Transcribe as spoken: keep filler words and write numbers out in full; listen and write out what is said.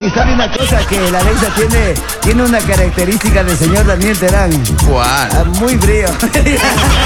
y sabe una cosa, que la Alexa tiene, tiene una característica del señor Daniel Terán. ¿Cuál? Ah, muy frío.